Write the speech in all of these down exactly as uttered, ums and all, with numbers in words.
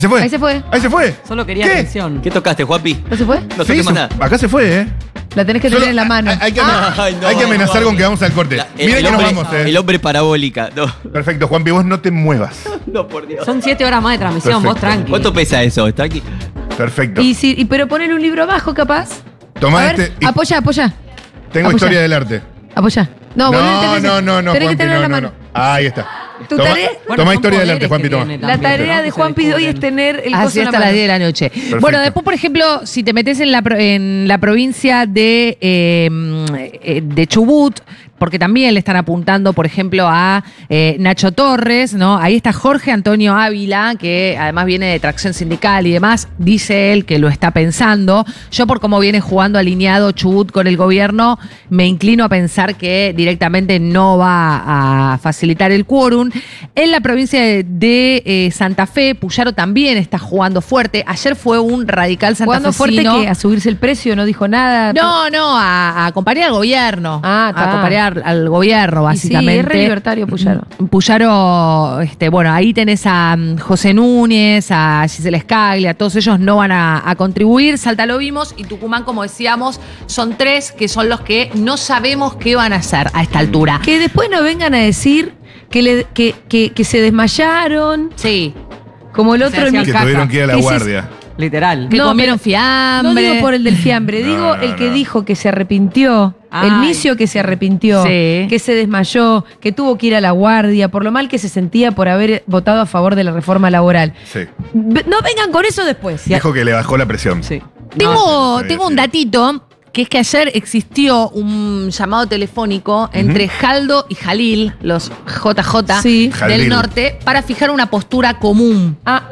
¿Se fue? Ahí se fue. Ahí se fue. Solo quería ¿Qué? atención. ¿Qué tocaste, Juanpi? ¿No se fue? No Sí, toqué más su- nada. acá se fue, ¿eh? La tenés que Solo- tener en la mano. Hay, hay que, Ay, no, hay que amenazar no, con que vamos al corte. La- el, Mira el que nos hombre, vamos, ¿eh? el hombre parabólica. No, Perfecto, Juanpi, vos no te muevas. no, por Dios. Son siete horas más de transmisión, vos Perfecto. tranqui. ¿Cuánto pesa eso? ¿Está aquí? Perfecto. Y si, y, pero poner un libro abajo, capaz. Tomá A ver, este. y- apoya, apoya. tengo apoya. historia del arte. Apoya. No, No, volvé a tener- no, no, no, tenés que Juanpi, tener no, en la no, mano. no. Ahí está. ¿Tu Toma, tarea? toma son historia del poderes arte, que Juanpi, toma. tiene La también, tarea ¿no? de Que se Juanpi de hoy es descubren. tener el Así coso en la hasta las mano. diez de la noche. Perfecto. Bueno, después, por ejemplo, si te metes en la, pro- en la provincia de, eh, eh, de Chubut, porque también le están apuntando, por ejemplo, a eh, Nacho Torres, ¿no? Ahí está Jorge Antonio Ávila, que además viene de Tracción Sindical y demás. Dice él que lo está pensando. Yo, por cómo viene jugando alineado Chubut con el gobierno, me inclino a pensar que directamente no va a facilitar el quórum. En la provincia de, de, eh, Santa Fe, Puyaro también está jugando fuerte. Ayer fue un radical Jugando santafesino. fuerte que a subirse el precio no dijo nada. No, no, a, a acompañar al gobierno. Ah, a está. acompañar al gobierno, Y sí, básicamente. es re libertario Puyaro. Puyaro, este, bueno, ahí tenés a mm, José Núñez, a Gisela Scaglia, todos ellos no van a, a contribuir. Salta lo vimos y Tucumán, como decíamos, son tres que son los que no sabemos qué van a hacer a esta altura. Que después no vengan a decir que, le, que, que, que se desmayaron, Sí, como el otro. Se en mi hacían Que caca. tuvieron que ir a la Que se- guardia. Literal. que No, comieron pero- fiambre. No digo por el del fiambre, No, digo no, el que no. dijo que se arrepintió, Ay. el misio que se arrepintió, Sí. que se desmayó, que tuvo que ir a la guardia, por lo mal que se sentía por haber votado a favor de la reforma laboral. Sí. Ve- No vengan con eso después. Dijo que le bajó la presión. Sí. Tengo, sí, tengo sí. un datito, que es que ayer existió un llamado telefónico entre Jaldo y Jalil, los J J Sí. del Jalil. norte, para fijar una postura común Ah,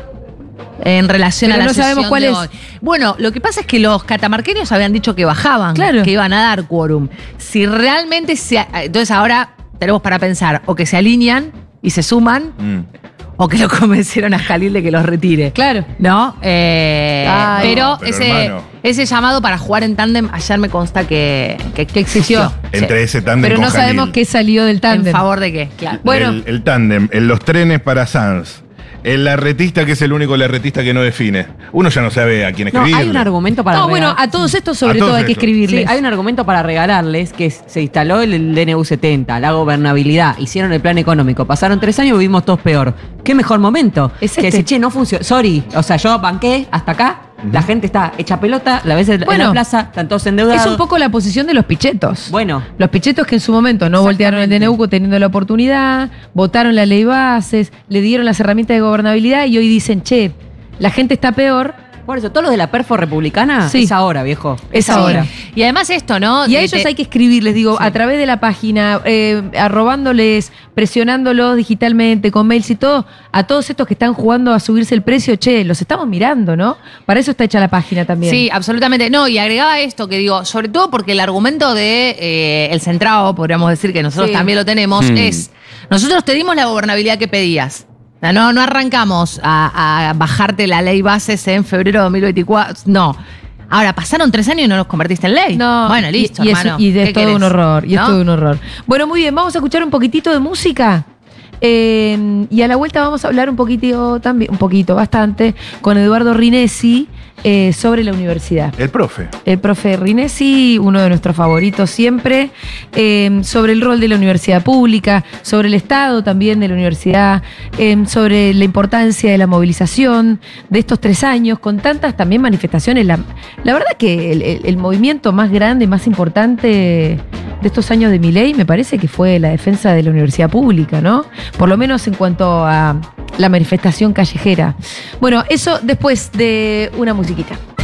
en relación Pero a la no sabemos sesión cuál de es. hoy. Bueno, lo que pasa es que los catamarqueños habían dicho que bajaban, Claro. que iban a dar quórum. Si realmente se... Entonces ahora tenemos para pensar o que se alinean y se suman, Mm. o que lo convencieron a Jalil de que los retire. claro. ¿No? Eh, Ay, pero pero ese, hermano. ese llamado para jugar en tándem ayer me consta que, que, que existió. Entre ese tándem Pero con no sabemos Jalil. qué salió del ¿En tándem. favor de qué? Claro. Bueno. El, el tándem, en los trenes para Sanz. El larretista que es el único larretista que no define. Uno ya no sabe a quién No, escribirle. hay un argumento para No, bueno, regalar- a todos estos sobre A todos todo hay que estos. escribirles. Sí, hay un argumento para regalarles que es- se instaló el, el D N U setenta, la gobernabilidad, hicieron el plan económico, pasaron tres años y vivimos todos peor. ¿Qué mejor momento? Es que este. decir, che, no funciona. Sorry, o sea, yo banqué hasta acá, la gente está hecha pelota, la ves en, en Bueno, la plaza, están todos endeudados. Es un poco la posición de los pichetos. Bueno, Los pichetos que en su momento no voltearon el D N U teniendo la oportunidad, votaron la ley bases, le dieron las herramientas de gobernabilidad y hoy dicen, che, la gente está peor. por eso, todo lo de la perfo republicana Sí. es ahora, viejo. Es Es ahora. ahora. Y además esto, ¿no? Y a De- ellos te- hay que escribirles, digo, a través de la página, eh, arrobándoles, presionándolos digitalmente, con mails y todo, a todos estos que están jugando a subirse el precio, che, los estamos mirando, ¿no? Para eso está hecha la página también. Sí, absolutamente. No, y agregaba esto que digo, sobre todo porque el argumento de eh, el centrado, podríamos decir que nosotros Sí. también lo tenemos, Hmm. es, nosotros te dimos la gobernabilidad que pedías. O sea, No, no arrancamos a, a bajarte la ley bases en febrero de dos mil veinticuatro. No. Ahora, pasaron tres años y no los convertiste en ley. No, Bueno, listo, y, y es- hermano. y es ¿Qué todo querés? un horror, y es ¿No? todo un horror. Bueno, muy bien, vamos a escuchar un poquitito de música. eh, y a la vuelta vamos a hablar un poquito también, un poquito, bastante, con Eduardo Rinesi eh, sobre la universidad. El profe. El profe Rinesi, uno de nuestros favoritos siempre, eh, sobre el rol de la universidad pública, sobre el estado también de la universidad, eh, sobre la importancia de la movilización de estos tres años, con tantas también manifestaciones. La, la verdad que el, el- el movimiento más grande, más importante de estos años de Milei me parece que fue la defensa de la universidad pública, ¿no? Por lo menos en cuanto a la manifestación callejera. Bueno, eso después de una musiquita.